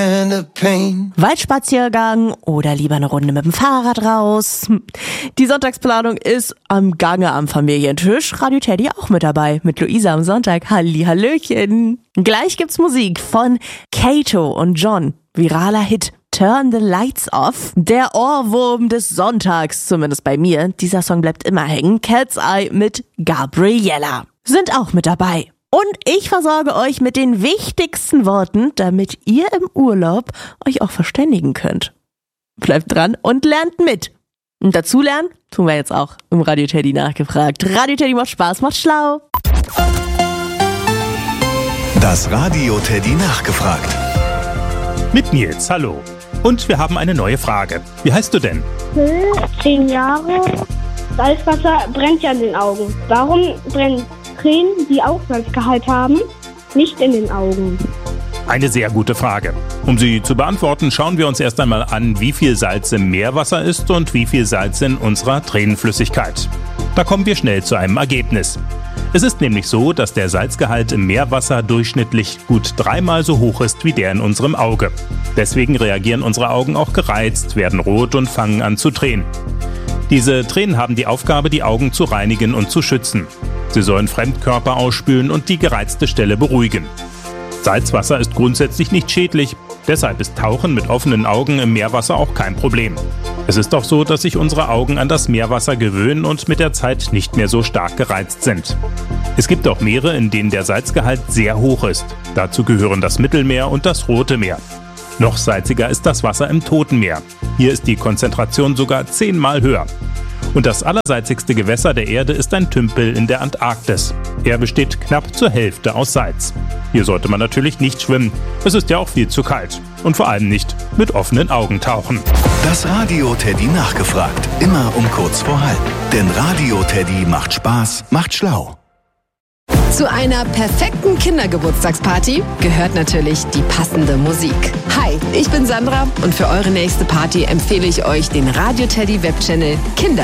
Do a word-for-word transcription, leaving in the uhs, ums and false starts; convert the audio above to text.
Waldspaziergang oder lieber eine Runde mit dem Fahrrad raus. Die Sonntagsplanung ist am Gange am Familientisch. Radio Teddy auch mit dabei, mit Luisa am Sonntag. Hallihallöchen. Gleich gibt's Musik von Kato und John. Viraler Hit Turn the Lights Off. Der Ohrwurm des Sonntags, zumindest bei mir. Dieser Song bleibt immer hängen. Cat's Eye mit Gabriella sind auch mit dabei. Und ich versorge euch mit den wichtigsten Worten, damit ihr im Urlaub euch auch verständigen könnt. Bleibt dran und lernt mit. Und dazu lernen tun wir jetzt auch im Radio Teddy nachgefragt. Radio Teddy macht Spaß, macht schlau. Das Radio Teddy nachgefragt. Mit Nils, hallo. Und wir haben eine neue Frage. Wie heißt du denn? Zehn Jahre. Salzwasser brennt ja in den Augen. Warum brennen Tränen, die auch Salzgehalt haben, nicht in den Augen? Eine sehr gute Frage. Um sie zu beantworten, schauen wir uns erst einmal an, wie viel Salz im Meerwasser ist und wie viel Salz in unserer Tränenflüssigkeit. Da kommen wir schnell zu einem Ergebnis. Es ist nämlich so, dass der Salzgehalt im Meerwasser durchschnittlich gut dreimal so hoch ist wie der in unserem Auge. Deswegen reagieren unsere Augen auch gereizt, werden rot und fangen an zu tränen. Diese Tränen haben die Aufgabe, die Augen zu reinigen und zu schützen. Sie sollen Fremdkörper ausspülen und die gereizte Stelle beruhigen. Salzwasser ist grundsätzlich nicht schädlich, deshalb ist Tauchen mit offenen Augen im Meerwasser auch kein Problem. Es ist auch so, dass sich unsere Augen an das Meerwasser gewöhnen und mit der Zeit nicht mehr so stark gereizt sind. Es gibt auch Meere, in denen der Salzgehalt sehr hoch ist. Dazu gehören das Mittelmeer und das Rote Meer. Noch salziger ist das Wasser im Toten Meer. Hier ist die Konzentration sogar zehnmal höher. Und das allersalzigste Gewässer der Erde ist ein Tümpel in der Antarktis. Er besteht knapp zur Hälfte aus Salz. Hier sollte man natürlich nicht schwimmen. Es ist ja auch viel zu kalt. Und vor allem nicht mit offenen Augen tauchen. Das Radio Teddy nachgefragt. Immer um kurz vor halb. Denn Radio Teddy macht Spaß, macht schlau. Zu einer perfekten Kindergeburtstagsparty gehört natürlich die passende Musik. Hi, ich bin Sandra und für eure nächste Party empfehle ich euch den Radio Teddy Webchannel Kinder